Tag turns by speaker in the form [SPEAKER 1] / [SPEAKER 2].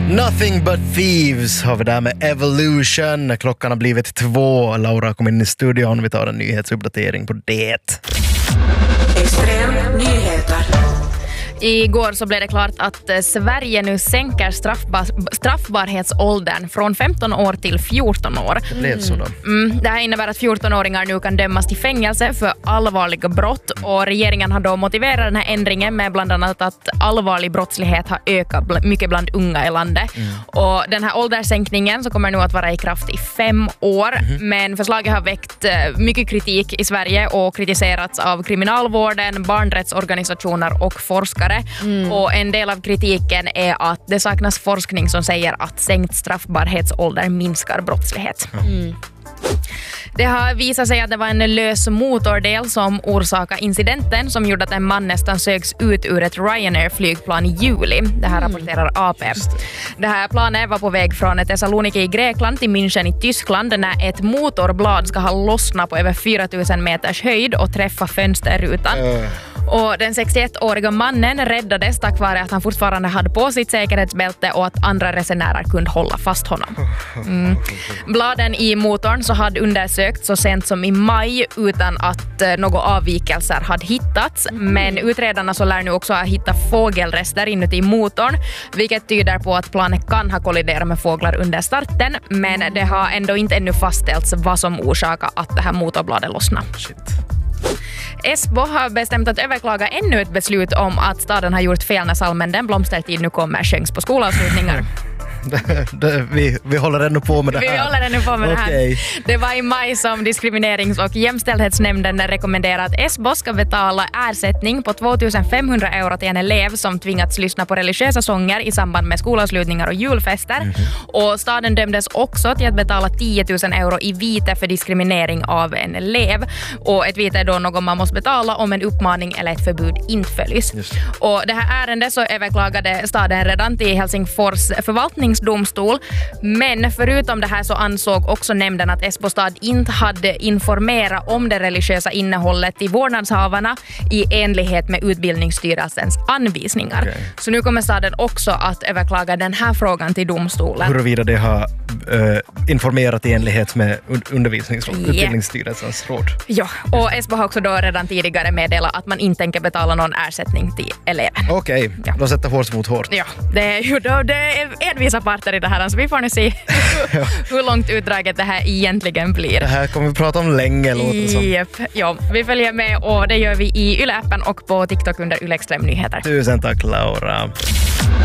[SPEAKER 1] Nothing but thieves har vi där med Evolution. Klockan har blivit 2. Laura kom in i studion. Vi tar en nyhetsuppdatering på det.
[SPEAKER 2] Extrem nyheter.
[SPEAKER 3] Igår så blev det klart att Sverige nu sänker straffbarhetsåldern från 15 år till 14 år.
[SPEAKER 1] Det blev så då.
[SPEAKER 3] Det här innebär att 14-åringar nu kan dömas till fängelse för allvarliga brott. Och regeringen har då motiverat den här ändringen med bland annat att allvarlig brottslighet har ökat mycket bland unga i landet. Och den här ålderssänkningen så kommer nu att vara i kraft i 5 år. Men förslaget har väckt mycket kritik i Sverige och kritiserats av kriminalvården, barnrättsorganisationer och forskare. Och en del av kritiken är att det saknas forskning som säger att sänkt straffbarhetsålder minskar brottslighet. Det har visat sig att det var en lös motordel som orsakade incidenten som gjorde att en man nästan sögs ut ur ett Ryanair-flygplan i juli. Det här rapporterar AP. Det här planet var på väg från Thessaloniki i Grekland till München i Tyskland när ett motorblad ska ha lossnat på över 4000 meters höjd och träffa fönsterrutan. Och den 61-åriga mannen räddades tack vare att han fortfarande hade på sitt säkerhetsbälte och att andra resenärer kunde hålla fast honom. Bladen i motorn så hade undersökts så sent som i maj utan att några avvikelser hade hittats. Men utredarna så lär nu också ha hittat fågelrester inuti motorn, vilket tyder på att planet kan ha kolliderat med fåglar under starten. Men det har ändå inte ännu fastställts vad som orsakar att det här motorbladet lossnar. Esbo har bestämt att överklaga ännu ett beslut om att staden har gjort fel när salmen Den blomstertid nu kommer sjöngs på skolavslutningar.
[SPEAKER 1] Vi håller ännu på med det här.
[SPEAKER 3] Vi håller ännu på med det här. Det var i maj som diskriminerings- och jämställdhetsnämnden rekommenderade att Esbo ska betala ersättning på 2500 euro till en elev som tvingats lyssna på religiösa sånger i samband med skolavslutningar och julfester. Och staden dömdes också till att betala 10 000 euro i vite för diskriminering av en elev. Och ett vite är då något man måste betala om en uppmaning eller ett förbud inte följs. Och det här ärendet så överklagade staden redan till Helsingfors förvaltningsdomstol. Men förutom det här så ansåg också nämnden att Esbo stad inte hade informerat om det religiösa innehållet i vårdnadshavarna i enlighet med utbildningsstyrelsens anvisningar. Så nu kommer staden också att överklaga den här frågan till domstolen.
[SPEAKER 1] Huruvida det har informerat i enlighet med utbildningsstyrelsens råd.
[SPEAKER 3] Ja, och Esbo har också då redan tidigare meddelat att man inte tänker betala någon ersättning till eleven.
[SPEAKER 1] Okej, de sätter hårt mot hårt.
[SPEAKER 3] Ja, det är ju då, det är envisa parter i det här, så vi får nu se hur långt utdraget det här egentligen blir.
[SPEAKER 1] Det här kommer vi prata om länge, låter som.
[SPEAKER 3] Yep. Ja, vi följer med och det gör vi i Yle-appen och på TikTok under Yle Extrem Nyheter.
[SPEAKER 1] Tusen tack, Laura.